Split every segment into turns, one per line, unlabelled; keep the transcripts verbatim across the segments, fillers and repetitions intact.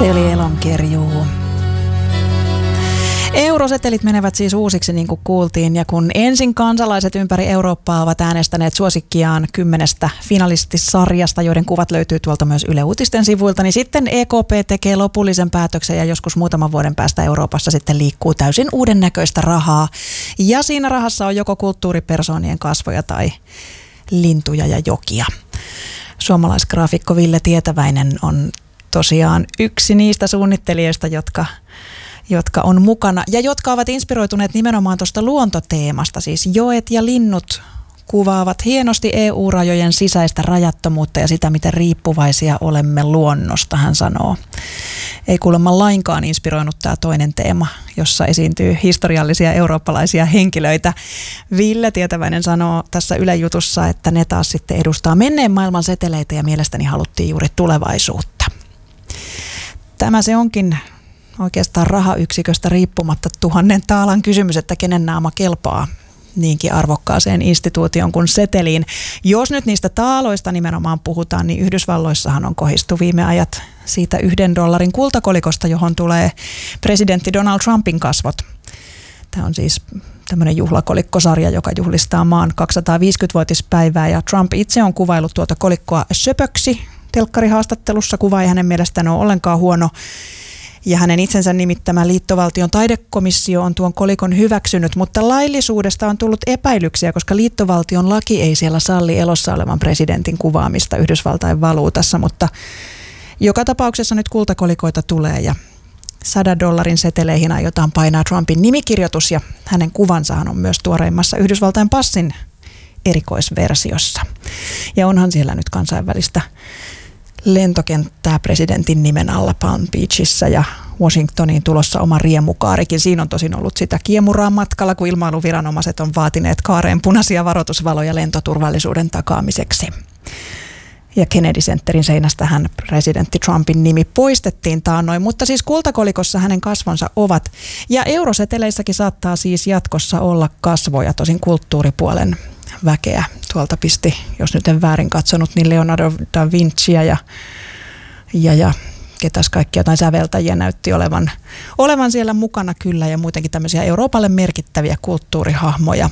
Se oli Elonkerjuu. Eurosetelit menevät siis uusiksi, niin kuin kuultiin, ja kun ensin kansalaiset ympäri Eurooppaa ovat äänestäneet suosikkiaan kymmenestä finalistisarjasta, joiden kuvat löytyy tuolta myös Yle Uutisten sivuilta, niin sitten E K P tekee lopullisen päätöksen ja joskus muutaman vuoden päästä Euroopassa sitten liikkuu täysin uuden näköistä rahaa. Ja siinä rahassa on joko kulttuuripersoonien kasvoja tai lintuja ja jokia. Suomalaisgraafikko Ville Tietäväinen on tosiaan yksi niistä suunnittelijoista, jotka, jotka on mukana ja jotka ovat inspiroituneet nimenomaan tuosta luontoteemasta. Siis joet ja linnut kuvaavat hienosti E U-rajojen sisäistä rajattomuutta ja sitä, miten riippuvaisia olemme luonnosta, hän sanoo. Ei kuulemma lainkaan inspiroinut tämä toinen teema, jossa esiintyy historiallisia eurooppalaisia henkilöitä. Ville Tietäväinen sanoo tässä Yle Jutussa, että ne taas sitten edustaa menneen maailman seteleitä ja mielestäni haluttiin juuri tulevaisuutta. Tämä se onkin oikeastaan rahayksiköstä riippumatta tuhannen taalan kysymys, että kenen naama kelpaa niinkin arvokkaaseen instituutioon kuin seteliin. Jos nyt niistä taaloista nimenomaan puhutaan, niin Yhdysvalloissahan on kohistu viime ajat siitä yhden dollarin kultakolikosta, johon tulee presidentti Donald Trumpin kasvot. Tämä on siis tämmöinen juhlakolikkosarja, joka juhlistaa maan kaksisataaviisikymmenvuotispäivää, ja Trump itse on kuvaillut tuota kolikkoa söpöksi. Telkkarihaastattelussa kuva ei hänen mielestään ole ollenkaan huono. Ja hänen itsensä nimittämä liittovaltion taidekomissio on tuon kolikon hyväksynyt, mutta laillisuudesta on tullut epäilyksiä, koska liittovaltion laki ei siellä salli elossa olevan presidentin kuvaamista Yhdysvaltain valuutassa, mutta joka tapauksessa nyt kultakolikoita tulee ja sadan dollarin seteleihin aiotaan painaa Trumpin nimikirjoitus ja hänen kuvansahan on myös tuoreimmassa Yhdysvaltain passin erikoisversiossa. Ja onhan siellä nyt kansainvälistä lentokenttää presidentin nimen alla Palm Beachissä ja Washingtoniin tulossa oma riemukaarikin. Siinä on tosin ollut sitä kiemuraa matkalla, kun ilmailuviranomaiset on vaatineet kaareen punaisia varoitusvaloja lentoturvallisuuden takaamiseksi. Ja Kennedy Centerin seinästähän presidentti Trumpin nimi poistettiin taannoin, mutta siis kultakolikossa hänen kasvonsa ovat. Ja euroseteleissäkin saattaa siis jatkossa olla kasvoja, tosin kulttuuripuolen väkeä. Tuolta pisti, jos nyt en väärin katsonut, niin Leonardo da Vinciä ja, ja, ja ketäs kaikki jotain säveltäjiä näytti olevan, olevan siellä mukana kyllä ja muutenkin tämmöisiä Euroopalle merkittäviä kulttuurihahmoja.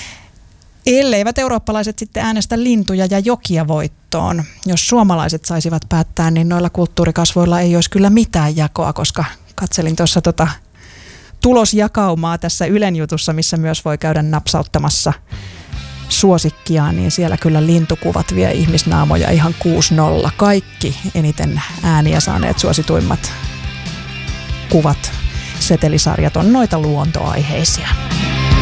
Elleivät eurooppalaiset sitten äänestä lintuja ja jokia voittoon. Jos suomalaiset saisivat päättää, niin noilla kulttuurikasvoilla ei olisi kyllä mitään jakoa, koska katselin tuossa tota tulosjakaumaa tässä Ylen Jutussa, missä myös voi käydä napsauttamassa suosikkiaan, niin siellä kyllä lintukuvat vie ihmisnaamoja ihan kuusi nolla. Kaikki eniten ääniä saaneet suosituimmat kuvat, setelisarjat on noita luontoaiheisia.